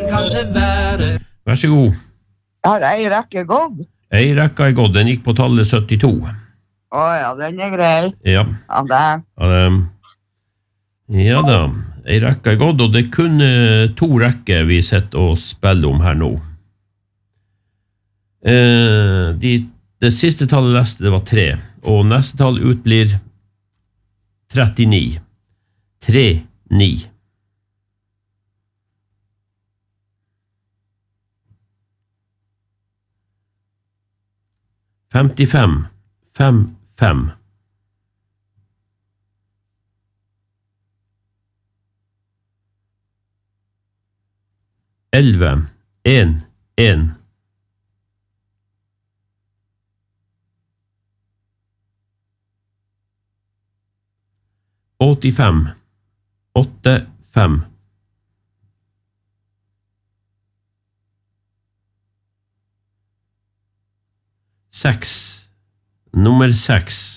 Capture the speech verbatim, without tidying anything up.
kan det være. Vær så god. Har ei rekke gått? Ei rekke er gått, den gikk på tallet syttito. Åja, den er grei. Ja. Ja, det. Ja, det- ja da, ei rekke er gått, og det er kun eh, to rekker vi sitter og spiller om her nå. Eh, de, det siste tallet jeg leste, det var tre, og neste tall ut blir trettini. Tre, ni. Femtifem, fem, fem. Elve, en, en. Åttifem, åtte, fem. Seks, nummer seks.